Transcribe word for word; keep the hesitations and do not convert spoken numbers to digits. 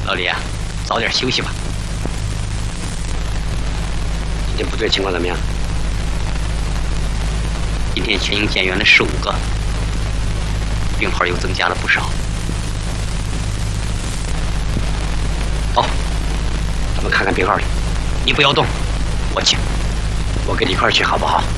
老李啊，早点休息吧。今天部队情况怎么样？今天全营减员了十五个，病号又增加了不少。好，咱们看看病号里，你不要动，我去，我跟你一块儿去好不好？